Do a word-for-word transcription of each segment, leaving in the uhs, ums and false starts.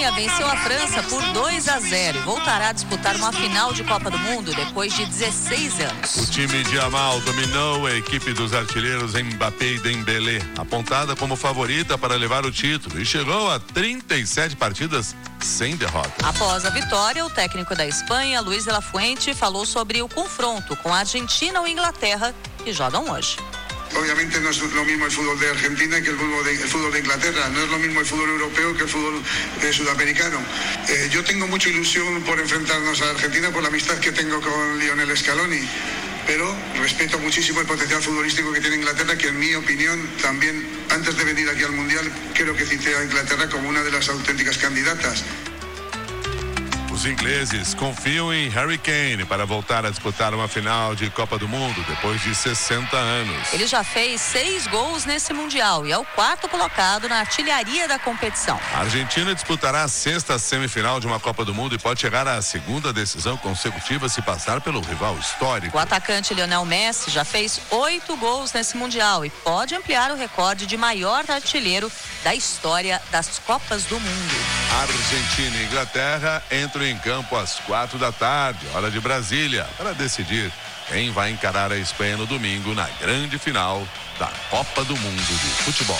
Espanha venceu a França por dois a zero e voltará a disputar uma final de Copa do Mundo depois de dezesseis anos. O time de Yamal dominou a equipe dos artilheiros Mbappé e Dembélé, apontada como favorita para levar o título, e chegou a trinta e sete partidas sem derrota. Após a vitória, o técnico da Espanha, Luis de la Fuente, falou sobre o confronto com a Argentina ou Inglaterra, que jogam hoje. Obviamente no es lo mismo el fútbol de Argentina que el fútbol de, el fútbol de Inglaterra, no es lo mismo el fútbol europeo que el fútbol eh, sudamericano. Eh, yo tengo mucha ilusión por enfrentarnos a Argentina por la amistad que tengo con Lionel Scaloni, pero respeto muchísimo el potencial futbolístico que tiene Inglaterra, que en mi opinión también, antes de venir aquí al Mundial, creo que cité a Inglaterra como una de las auténticas candidatas. Os ingleses confiam em Harry Kane para voltar a disputar uma final de Copa do Mundo depois de sessenta anos. Ele já fez seis gols nesse Mundial e é o quarto colocado na artilharia da competição. A Argentina disputará a sexta semifinal de uma Copa do Mundo e pode chegar à segunda decisão consecutiva se passar pelo rival histórico. O atacante Lionel Messi já fez oito gols nesse Mundial e pode ampliar o recorde de maior artilheiro da história das Copas do Mundo. Argentina e Inglaterra entram em campo às quatro da tarde, hora de Brasília, para decidir quem vai encarar a Espanha no domingo na grande final da Copa do Mundo de Futebol.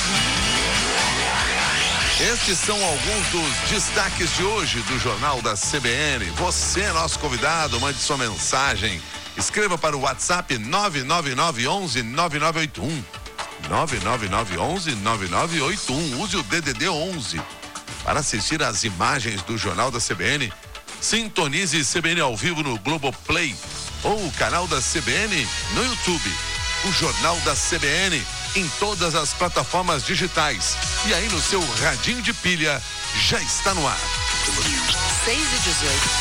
Estes são alguns dos destaques de hoje do Jornal da C B N. Você, nosso convidado, mande sua mensagem. Escreva para o WhatsApp nove nove nove um um nove nove oito um. nove nove nove um um nove nove oito um. Use o D D D onze. Para assistir às imagens do Jornal da C B N, sintonize C B N ao vivo no Globoplay ou o canal da C B N no YouTube. O Jornal da C B N em todas as plataformas digitais. E aí no seu radinho de pilha já está no ar. seis e dezoito.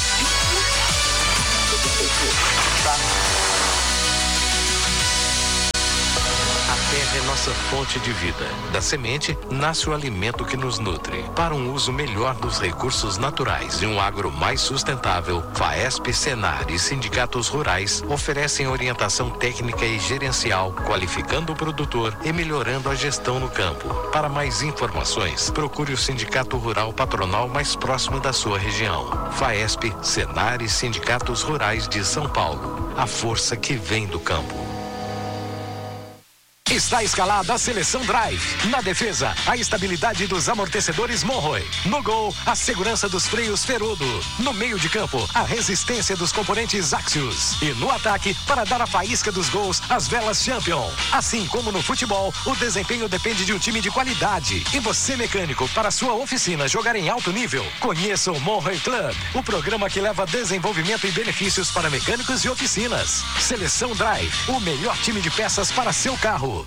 A terra é nossa fonte de vida. Da semente nasce o alimento que nos nutre. Para um uso melhor dos recursos naturais e um agro mais sustentável, FAESP, Senar e sindicatos rurais oferecem orientação técnica e gerencial, qualificando o produtor e melhorando a gestão no campo. Para mais informações, procure o sindicato rural patronal mais próximo da sua região. FAESP, Senar e sindicatos rurais de São Paulo. A força que vem do campo. Está escalada a seleção Drive. Na defesa, a estabilidade dos amortecedores Monroe. No gol, a segurança dos freios Ferodo. No meio de campo, a resistência dos componentes Axios. E no ataque, para dar a faísca dos gols, as velas Champion. Assim como no futebol, o desempenho depende de um time de qualidade. E você, mecânico, para sua oficina jogar em alto nível, conheça o Monroe Club, o programa que leva desenvolvimento e benefícios para mecânicos e oficinas. Seleção Drive, o melhor time de peças para seu carro.